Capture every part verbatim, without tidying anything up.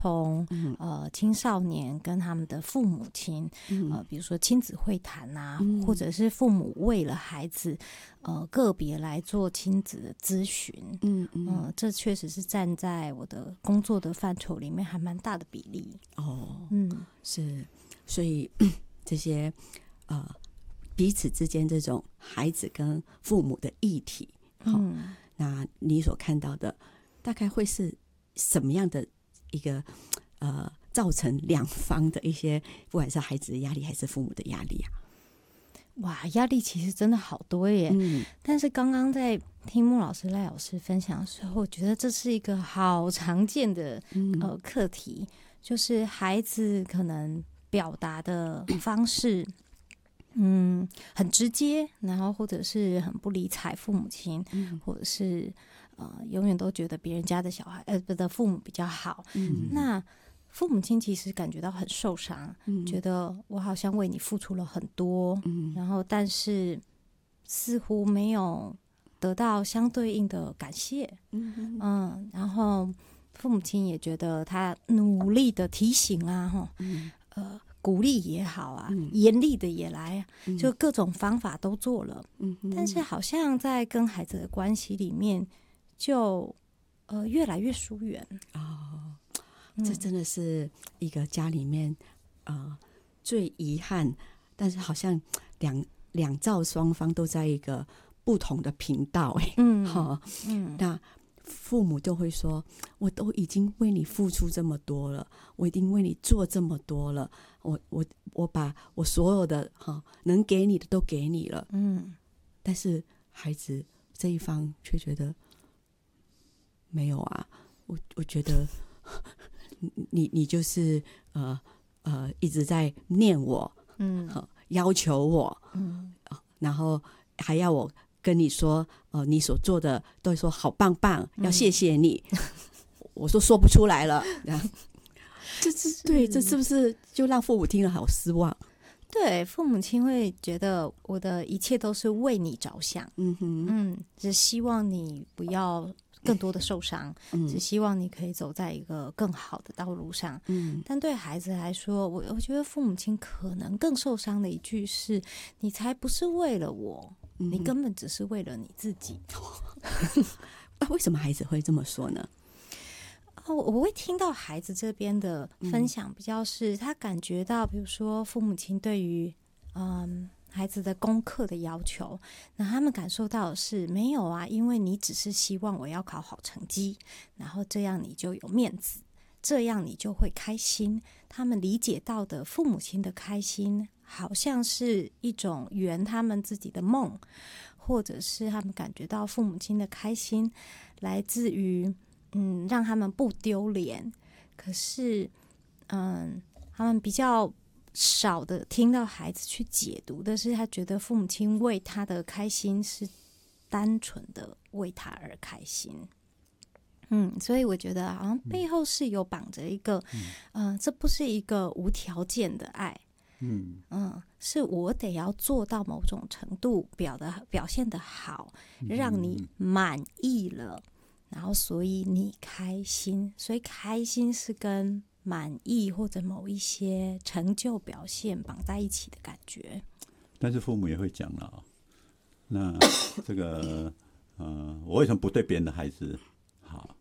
从呃青少年跟他们的父母亲，呃，比如说亲子会谈啊，嗯、或者是父母为了孩子，呃，个别来做亲子的咨询，嗯嗯、呃，这确实是站在我的工作的范畴里面还蛮大的比例。 哦，嗯，是，所以这些呃彼此之间这种孩子跟父母的议题，嗯，那你所看到的大概会是什么样的一个呃，造成两方的一些，不管是孩子的压力还是父母的压力啊？ 哇，压力其实真的好多耶！嗯，但是刚刚在听穆老师、赖老师分享的时候，我觉得这是一个好常见的呃课题，就是孩子可能表达的方式，嗯，很直接，然后或者是很不理睬父母亲，嗯、或者是呃，永远都觉得别人家的小孩呃的父母比较好，嗯，那父母亲其实感觉到很受伤，嗯、觉得我好像为你付出了很多，嗯、然后但是似乎没有得到相对应的感谢，嗯, 嗯然后父母亲也觉得他努力的提醒啊，嗯、呃。鼓励也好啊，嗯、严厉的也来啊，嗯、就各种方法都做了，嗯、但是好像在跟孩子的关系里面就，呃越来越疏远哦，这真的是一个家里面呃最遗憾，但是好像两两造双方都在一个不同的频道，哎，嗯，哈，嗯，那父母就会说：“我都已经为你付出这么多了，我已经为你做这么多了，我我我把我所有的哈能给你的都给你了，嗯，但是孩子这一方却觉得没有啊，我我觉得你你就是呃呃一直在念我，嗯，要求我，嗯，然后还要我。”跟你说，呃，你所做的都说好棒棒，要谢谢你。嗯、我说说不出来了，这是对，这是不是就让父母听了好失望？ 对，父母亲会觉得我的一切都是为你着想，嗯哼，嗯，只希望你不要更多的受伤，嗯、只希望你可以走在一个更好的道路上。嗯，但对孩子来说，我我觉得父母亲可能更受伤的一句是：“你才不是为了我。”你根本只是为了你自己。 为什么孩子会这么说呢？ 哦，我会听到孩子这边的分享，比较是他感觉到，比如说父母亲对于嗯孩子的功课的要求，那他们感受到的是没有啊，因为你只是希望我要考好成绩，然后这样你就有面子，这样你就会开心。他们理解到的父母亲的开心，好像是一种圆他们自己的梦，或者是他们感觉到父母亲的开心来自于嗯让他们不丢脸。可是嗯他们比较少的听到孩子去解读的是，他觉得父母亲为他的开心是单纯的为他而开心。嗯，所以我觉得好像背后是有绑着一个，嗯、呃，这不是一个无条件的爱，嗯嗯，是我得要做到某种程度，表的表现得好，让你满意了，然后所以你开心，所以开心是跟满意或者某一些成就表现绑在一起的感觉。 但是父母也会讲了，那这个呃，我为什么不对别人的孩子好？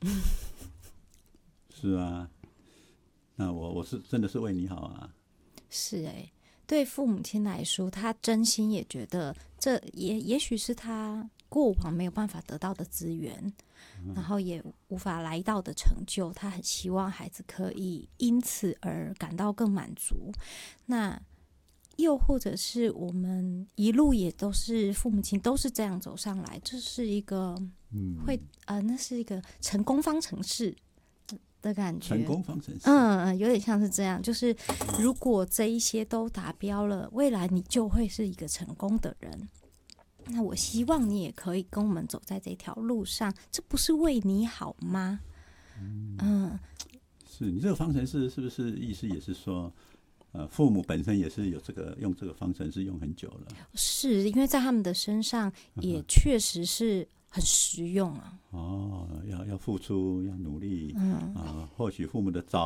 是啊，那我我是真的是为你好啊。 是哎、欸，对父母亲来说，他真心也觉得这也也许是他过往没有办法得到的资源，嗯、然后也无法来到的成就，他很希望孩子可以因此而感到更满足。那又或者是我们一路也都是父母亲都是这样走上来，这是一个会、嗯、呃，那是一个成功方程式的感觉。 成功方程式， 嗯，有点像是这样，就是如果这一些都达标了，未来你就会是一个成功的人。那我希望你也可以跟我们走在这条路上，这不是为你好吗？嗯， 嗯是你这个方程式是不是意思也是说？呃，父母本身也是有这个用这个方程式用很久了， 是因为在他们的身上也确实是很实用啊。 哦，要要付出，要努力， 嗯啊，或许父母的早